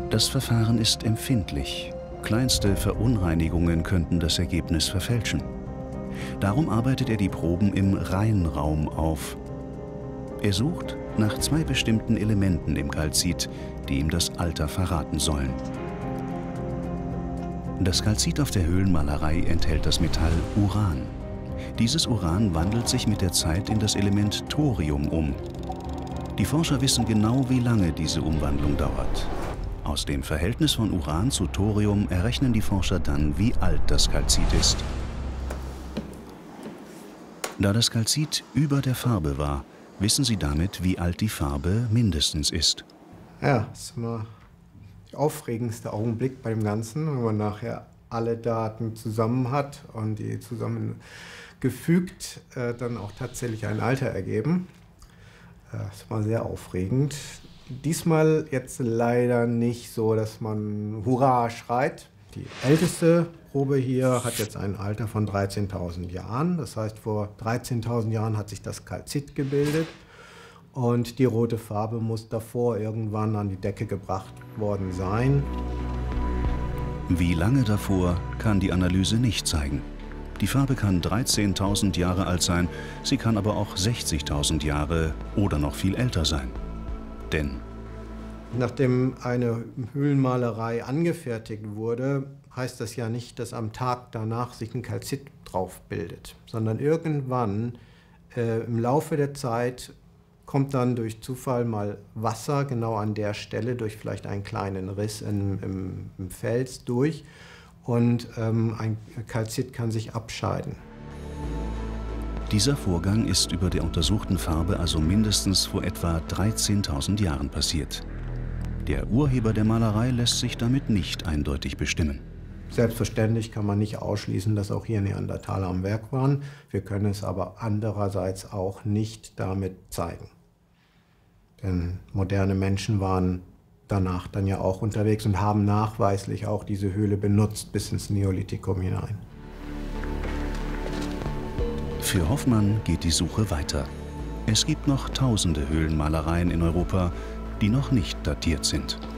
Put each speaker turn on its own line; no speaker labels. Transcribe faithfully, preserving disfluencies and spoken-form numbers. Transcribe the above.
Das Verfahren ist empfindlich. Kleinste Verunreinigungen könnten das Ergebnis verfälschen. Darum arbeitet er die Proben im Reinraum auf. Er sucht nach zwei bestimmten Elementen im Kalzit, die ihm das Alter verraten sollen. Das Kalzit auf der Höhlenmalerei enthält das Metall Uran. Dieses Uran wandelt sich mit der Zeit in das Element Thorium um. Die Forscher wissen genau, wie lange diese Umwandlung dauert. Aus dem Verhältnis von Uran zu Thorium errechnen die Forscher dann, wie alt das Kalzit ist. Da das Kalzit über der Farbe war, wissen sie damit, wie alt die Farbe mindestens ist.
Ja, das ist immer der aufregendste Augenblick bei dem Ganzen, wenn man nachher alle Daten zusammen hat und die zusammengefügt äh, dann auch tatsächlich ein Alter ergeben. Äh, das war sehr aufregend. Diesmal jetzt leider nicht so, dass man Hurra schreit. Die älteste Probe hier hat jetzt ein Alter von dreizehntausend Jahren. Das heißt, vor dreizehntausend Jahren hat sich das Kalzit gebildet und die rote Farbe muss davor irgendwann an die Decke gebracht worden sein.
Wie lange davor, kann die Analyse nicht zeigen. Die Farbe kann dreizehntausend Jahre alt sein, sie kann aber auch sechzigtausend Jahre oder noch viel älter sein. Denn
nachdem eine Höhlenmalerei angefertigt wurde, heißt das ja nicht, dass am Tag danach sich ein Kalzit drauf bildet, sondern irgendwann äh, im Laufe der Zeit kommt dann durch Zufall mal Wasser genau an der Stelle durch vielleicht einen kleinen Riss in, im, im Fels durch und ähm, ein Kalzit kann sich abscheiden.
Dieser Vorgang ist über der untersuchten Farbe also mindestens vor etwa dreizehntausend Jahren passiert. Der Urheber der Malerei lässt sich damit nicht eindeutig bestimmen.
Selbstverständlich kann man nicht ausschließen, dass auch hier Neandertaler am Werk waren. Wir können es aber andererseits auch nicht damit zeigen. Denn moderne Menschen waren danach dann ja auch unterwegs und haben nachweislich auch diese Höhle benutzt bis ins Neolithikum hinein.
Für Hoffmann geht die Suche weiter. Es gibt noch tausende Höhlenmalereien in Europa, die noch nicht datiert sind.